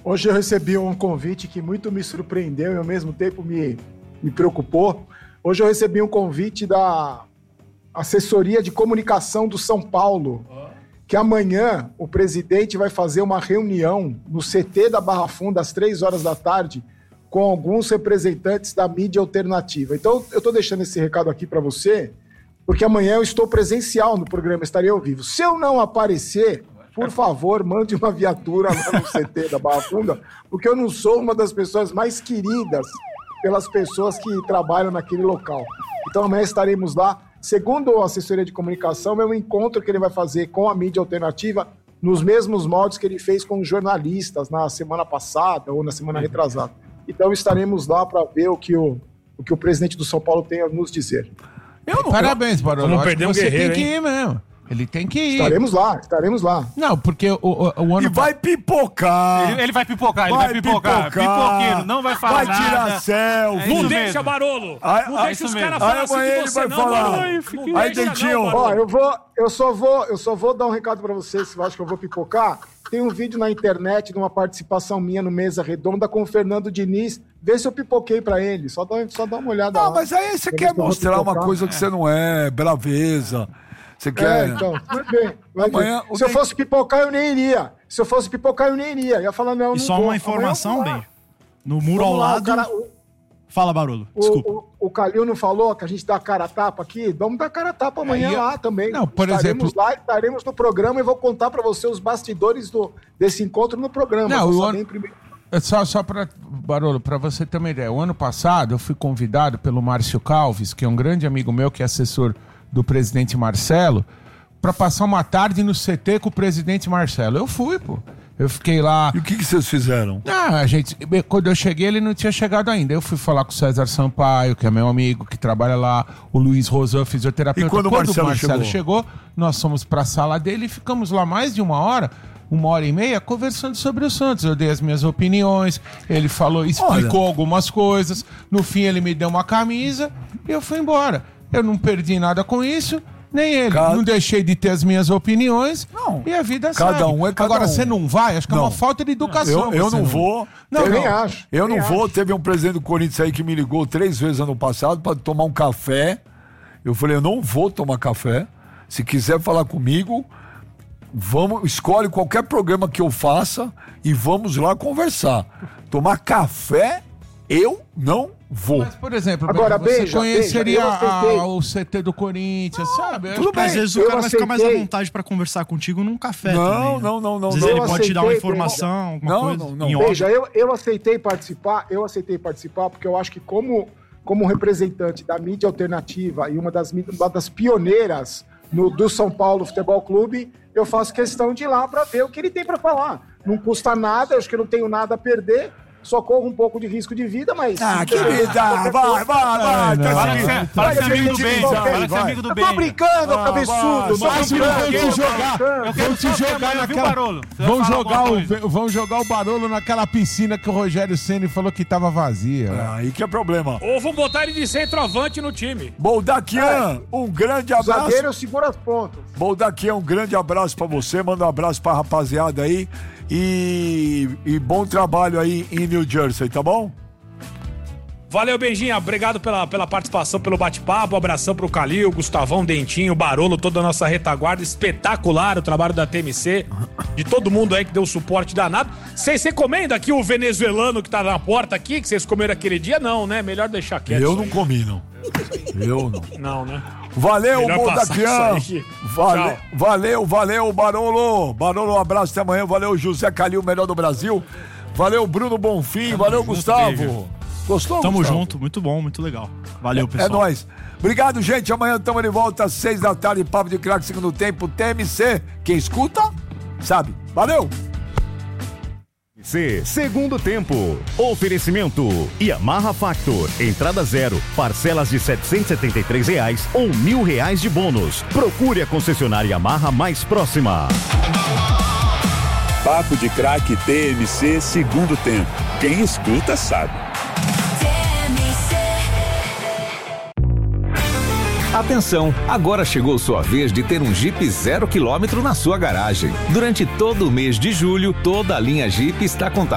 Hoje eu recebi um convite que muito me surpreendeu e ao mesmo tempo me preocupou. Hoje eu recebi um convite da assessoria de comunicação do São Paulo, que amanhã o presidente vai fazer uma reunião no CT da Barra Funda às 3 da tarde com alguns representantes da mídia alternativa. Então eu estou deixando esse recado aqui para você, porque amanhã eu estou presencial no programa, estarei ao vivo. Se eu não aparecer, por favor, mande uma viatura lá no CT da Barra Funda, porque eu não sou uma das pessoas mais queridas pelas pessoas que trabalham naquele local. Então amanhã estaremos lá. Segundo a assessoria de comunicação, é um encontro que ele vai fazer com a mídia alternativa nos mesmos moldes que ele fez com os jornalistas na semana passada ou na semana retrasada. Então estaremos lá para ver o que o presidente do São Paulo tem a nos dizer. Parabéns, Barolo. Vamos perder um guerreiro, tem que ir mesmo. Ele tem que ir. Estaremos lá. Não, porque o ano... E vai pipocar. Ele vai pipocar. Pipoqueiro, não vai falar nada. Vai tirar selfie. Não deixa, Barolo. Não deixa os caras falar assim amanhã de você, ele vai falar. Aí, Dentinho. Ó, eu só vou dar um recado pra vocês, se eu acho que eu vou pipocar. Tem um vídeo na internet de uma participação minha no Mesa Redonda com o Fernando Diniz. Vê se eu pipoquei pra ele. Só dá uma olhada lá. Mas aí você quer mostrar uma coisa que você não é, braveza. Você quer... então, vai ver. Se eu fosse pipocar, eu nem iria. Ia falar, não, e só uma informação, bem. No muro ao lado... Fala, Barolo, desculpa. O Calil não falou que a gente dá cara a tapa aqui? Vamos dar cara a tapa amanhã lá também. Não, por exemplo... Estaremos no programa e vou contar pra você os bastidores desse encontro no programa. Só para, Barolo, para você ter uma ideia. O ano passado eu fui convidado pelo Márcio Calves, que é um grande amigo meu, que é assessor do presidente Marcelo, para passar uma tarde no CT com o presidente Marcelo. Eu fui, pô. Eu fiquei lá... E o que vocês fizeram? Quando eu cheguei, ele não tinha chegado ainda. Eu fui falar com o César Sampaio, que é meu amigo, que trabalha lá, o Luiz Rosan, fisioterapeuta. E quando o Marcelo chegou, nós fomos para a sala dele e ficamos lá mais de 1h30, conversando sobre o Santos. Eu dei as minhas opiniões, ele explicou algumas coisas, no fim ele me deu uma camisa e eu fui embora. Eu não perdi nada com isso, nem ele. Não deixei de ter as minhas opiniões e a vida segue. Cada um é cada Agora, um. você não vai? Acho que é uma falta de educação. Eu não vou. Eu nem acho. Eu não vou. Teve um presidente do Corinthians aí que me ligou 3 vezes ano passado para tomar um café. Eu falei, eu não vou tomar café. Se quiser falar comigo, escolhe qualquer programa que eu faça e vamos lá conversar. Tomar café, eu não vou. Mas, por exemplo, agora, você conheceria o CT do Corinthians, sabe? Tudo bem. Às vezes o cara vai ficar mais à vontade pra conversar contigo num café também. Não. Às vezes ele pode te dar uma informação, alguma coisa. Não. Veja, eu aceitei participar porque eu acho que como representante da mídia alternativa e uma das pioneiras do São Paulo Futebol Clube, eu faço questão de ir lá pra ver o que ele tem pra falar. Não custa nada, eu acho que eu não tenho nada a perder. Só corro um pouco de risco de vida, mas... querida, vai. Fala que é amigo do bem, fala que é amigo do bem. Eu tô brincando, cabeçudo. Vão jogar o Barolo naquela piscina que o Rogério Ceni falou que tava vazia. Aí que é problema. Ou vão botar ele de centroavante no time. Boldaquian, um grande abraço. O zagueiro segura as pontas. Boldaquian, um grande abraço pra você. Manda um abraço pra rapaziada aí. E bom trabalho aí em New Jersey, tá bom? Valeu, Benjinha. Obrigado pela participação, pelo bate-papo. Um abração pro Calil, Gustavão, Dentinho, Barolo, toda a nossa retaguarda. Espetacular o trabalho da TMC, de todo mundo aí que deu suporte danado. Vocês recomendam aqui o venezuelano que tá na porta aqui, que vocês comeram aquele dia? Não, né? Melhor deixar quieto. Eu não comi, não. Eu não. Não, né? Valeu, Boldaquian. Valeu, Barolo. Barolo, um abraço até amanhã. Valeu, José Calil, melhor do Brasil. Valeu, Bruno Bonfim. Valeu, Gustavo. Gostou? Tamo junto, muito bom, muito legal. Valeu, pessoal. É nóis. Obrigado, gente. Amanhã estamos de volta às 6 da tarde. Papo de Craque, segundo tempo. TMC. Quem escuta, sabe. Valeu. Segundo tempo. Oferecimento Yamaha Factor. Entrada 0. Parcelas de R$ 773 ou R$ 1.000 de bônus. Procure a concessionária Yamaha mais próxima. Papo de Craque TMC, segundo tempo. Quem escuta sabe. Atenção, agora chegou sua vez de ter um Jeep 0 km na sua garagem. Durante todo o mês de julho, toda a linha Jeep está contabilizada